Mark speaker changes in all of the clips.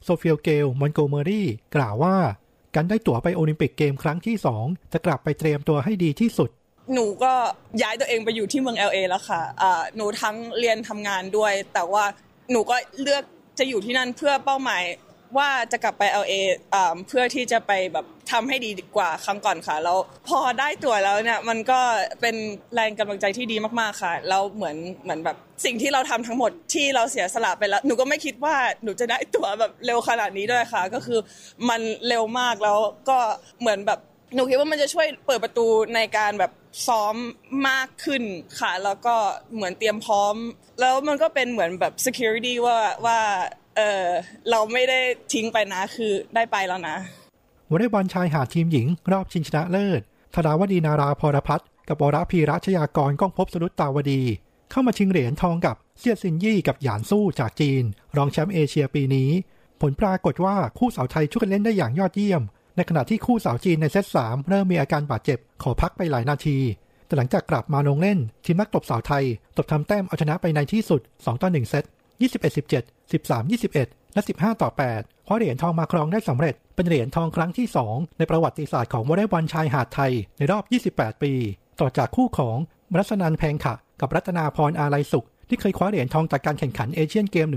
Speaker 1: โซเฟียเกลมอนโกเมอรี่กล่าวว่าการได้ตั๋วไปโอลิมปิกเกมครั้งที่2จะกลับไปเตรียมตัวให้ดีที่สุด
Speaker 2: หนูก็ย้ายตัวเองไปอยู่ที่เมือง LA แล้วค่ะหนูทั้งเรียนทำงานด้วยแต่ว่าหนูก็เลือกจะอยู่ที่นั่นเพื่อเป้าหมายว่าจะกลับไป LA เพื่อที่จะไปแบบทำให้ดีกว่าครั้งก่อนค่ะแล้วพอได้ตั๋วแล้วเนี่ยมันก็เป็นแรงกำลังใจที่ดีมากๆค่ะแล้วเหมือนแบบสิ่งที่เราทำทั้งหมดที่เราเสียสละไปแล้วหนูก็ไม่คิดว่าหนูจะได้ตั๋วแบบเร็วขนาดนี้ด้วยค่ะก็คือมันเร็วมากแล้วก็เหมือนแบบหนูคิดว่ามันจะช่วยเปิดประตูในการแบบซ้อมมากขึ้นค่ะแล้วก็เหมือนเตรียมพร้อมแล้วมันก็เป็นเหมือนแบบ security ว่าเราไม่ได้ทิ้งไปนะคือได้ไปแล้วนะ
Speaker 1: วอลเลย์บอลชายหาดทีมหญิงรอบชิงชนะเลิศธดาวดีนาราพรพัฒน์กับวรพีรัชยากรก้องภพสรุตตาวดีเข้ามาชิงเหรียญทองกับเซี่ยซินยี่กับหยานสู้จากจีนรองแชมป์เอเชียปีนี้ผลปรากฏว่าคู่สาวไทยช่วยกันเล่นได้อย่างยอดเยี่ยมในขณะที่คู่สาวจีนในเซต3เริ่มมีอาการบาดเจ็บขอพักไปหลายนาทีแต่หลังจากกลับมาลงเล่นทีมนักตบสาวไทยตบทำแต้มเอาชนะไปในที่สุด2-1เซต 21-17 13-21 และ 15-8 คว้าเหรียญทองมาครองได้สำเร็จเป็นเหรียญทองครั้งที่2ในประวัติศาสตร์ของวอลเลย์บอลชายหาดไทยในรอบ28ปีต่อจากคู่ของรัศนันท์แพงขะกับรัตนาพรอาลัยสุขที่เคยคว้าเหรียญทองจากการแข่งขันเอเชียนเกม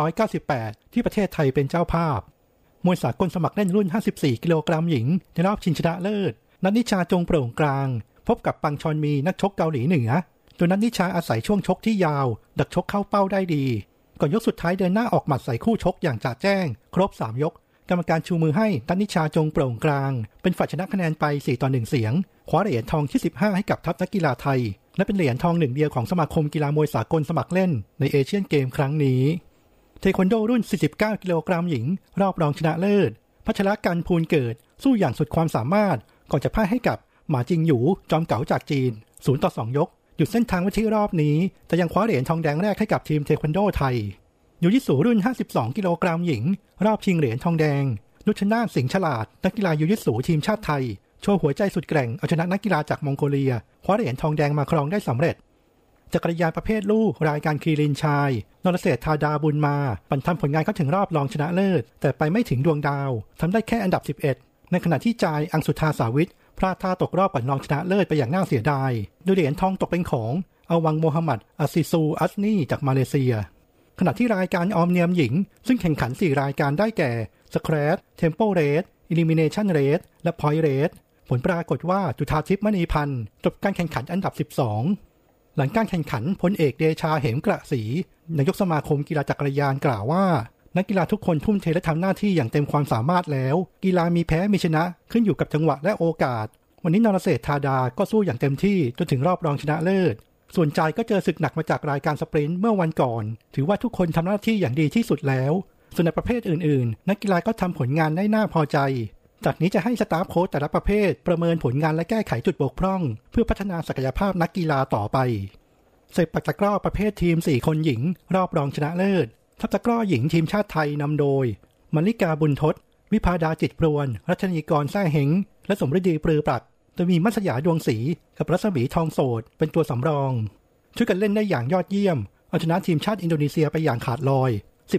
Speaker 1: 1998 ที่ประเทศไทยเป็นเจ้าภาพมวยสากลสมัครเล่นรุ่น54กิโลกรัมหญิงในรอบชิงชนะเลิศนัทนิชาจงโปร่งกลางพบกับปังชอนมีนักชกเกาหลีเหนือโดยนัทนิชาอาศัยช่วงชกที่ยาวดักชกเข้าเป้าได้ดีก่อนยกสุดท้ายเดินหน้าออกหมัดใส่คู่ชกอย่างจ่าแจ้งครบ3ยกกรรมการชูมือให้นัทนิชาจงโปร่งกลางเป็นฝ่ายชนะคะแนนไป4-1เสียงคว้าเหรียญทองที่15ให้กับทัพนักกีฬาไทยและเป็นเหรียญทองหนึ่งเดียวของสมาคมกีฬามวยสากลสมัครเล่นในเอเชียนเกมครั้งนี้เทควันโดรุ่น49กิโลกรัมหญิงรอบรองชนะเลิศพัชรกันภูลเกิดสู้อย่างสุดความสามารถก่อนจะพ่ายให้กับหมาจิงหยูจอมเก๋าจากจีน0-2ยกหยุดเส้นทางไว้ที่รอบนี้แต่ยังคว้าเหรียญทองแดงแรกให้กับทีมเทควันโดไทยยูยิสูรุ่น52กิโลกรัมหญิงรอบชิงเหรียญทองแดงนุชนาถสิงห์ฉลาดนักกีฬายูยิสูทีมชาติไทยโชว์หัวใจสุดแกร่งเอาชนะนักกีฬาจากมองโกเลียคว้าเหรียญทองแดงมาครองได้สำเร็จจักรยานประเภทลูกรายการคีรินชายนรเศรษฐธาดาบุญมาปั่นทำผลงานเข้าถึงรอบรองชนะเลิศแต่ไปไม่ถึงดวงดาวทำได้แค่อันดับ11ในขณะที่จายอังสุธาสาวิทพลาดท่าตกรอบปั่นรองชนะเลิศไปอย่างน่าเสียดายโดยเหรียญทองตกเป็นของอวังโมฮัมหมัดอาซิซูอัสนีจากมาเลเซียขณะที่รายการออมเนียมหญิงซึ่งแข่งขัน4รายการได้แก่สแครชเทมโปเรสอิลิมิเนชันเรสและพอยต์เรสผลปรากฏว่าจุฑาทิพย์มณีพันธ์จบการแข่งขันอันดับ12หลังการแข่งขันพลเอกเดชาเหมกระศรีนายกสมาคมกีฬาจักรยานกล่าวว่านักกีฬาทุกคนทุ่มเทและทำหน้าที่อย่างเต็มความสามารถแล้วกีฬามีแพ้มีชนะขึ้นอยู่กับจังหวะและโอกาสวันนี้นรเศรษฐธาดาก็สู้อย่างเต็มที่จนถึงรอบรองชนะเลิศส่วนจายก็เจอศึกหนักมาจากรายการสปรินต์เมื่อวันก่อนถือว่าทุกคนทำหน้าที่อย่างดีที่สุดแล้วส่วนในประเภทอื่นๆนักกีฬาก็ทำผลงานได้น่าพอใจจากนี้จะให้สตาฟโค้ชแต่ละประเภทประเมินผลงานและแก้ไขจุดบกพร่องเพื่อพัฒนาศักยภาพนักกีฬาต่อไปเซปักตะกร้อประเภททีม4คนหญิงรอบรองชนะเลิศทัพตะกร้อหญิงทีมชาติไทยนำโดยมลิกาบุญทศวิภาดาจิตพรวนรัชนีกรแซ่เฮงและสมฤดีปรือปรักโดยมีมัสยาดวงศรีกับรัศมีทองโสดเป็นตัวสำรองช่วยกันเล่นได้อย่างยอดเยี่ยมเอาชนะทีมชาติอินโดนีเซียไปอย่างขาดลอย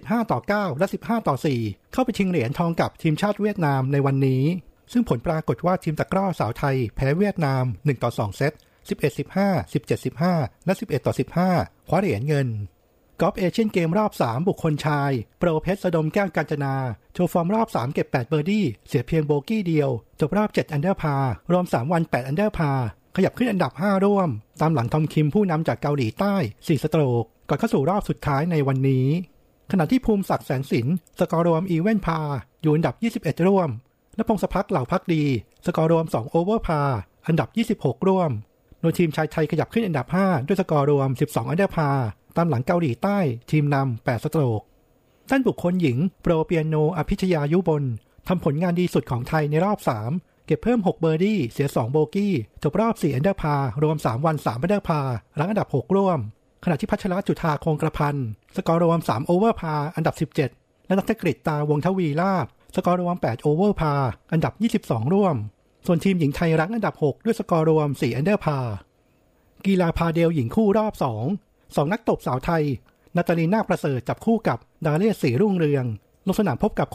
Speaker 1: 15-9และ15-4เข้าไปชิงเหรียญทองกับทีมชาติเวียดนามในวันนี้ซึ่งผลปรากฏว่าทีมตะกร้อสาวไทยแพ้เวียดนาม1-2เซต11-15 17-15และ11-15คว้าเหรียญเงินกอล์ฟเอเชียนเกมรอบ3บุคคลชายโปรเพชรสะดมแก้วกาญจนาโชว์ฟอร์มรอบ3เก็บ8เบอร์ดี้เสียเพียงโบกี้เดียวจบรอบ7อันเดอร์พาร์รวม3วัน8อันเดอร์พาร์ขยับขึ้นอันดับ5ร่วมตามหลังทอมคิมผู้นำจากเกาหลีใต้4สโตรกก่อนเข้าสู่รอบสุดท้ายในวันนี้ขณะที่ภูมิศักดิ์แสนสินสกอร์รวมอีเวนพาอยู่อันดับ21ร่วมและพงศภักดิ์เหล่าภักดีสกอร์รวม2โอเวอร์พาอันดับ26ร่วมโดยทีมชายไทยขยับขึ้นอันดับ5ด้วยสกอร์รวม12อันเดอร์พาตามหลังเกาหลีใต้ทีมนำ8สโตรกด้านบุคคลหญิงโปรเปียโนอภิชยายุบลทำผลงานดีสุดของไทยในรอบ3เก็บเพิ่ม6เบอร์ดี้เสีย2โบกี้จบรอบ4อันเดอร์พารวม3วัน3อันเดอร์พารั้งอันดับ6ร่วมขณะที่พัชรจุฑาคงกระพันสกอร์รวม3โอเวอร์พาอันดับ17และนักกฤษตาวงทวีลาภสกอร์รวม8โอเวอร์พาอันดับ22ร่วมส่วนทีมหญิงไทยรั้งอันดับ6ด้วยสกอร์รวม4อันเดอร์พากีฬาพาเดลหญิงคู่รอบ2นักตบสาวไทยนาตาลีนาคประเสริฐจับคู่กับดาเลียศรีรุ่งเรืองลงสนามพบกับ